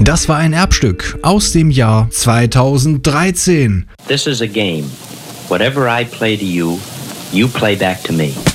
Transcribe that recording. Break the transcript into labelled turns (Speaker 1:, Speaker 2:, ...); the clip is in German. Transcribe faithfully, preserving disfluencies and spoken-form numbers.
Speaker 1: Das war ein Erbstück aus dem Jahr zweitausenddreizehn.
Speaker 2: This is a game. Whatever I play to you, you play back to me.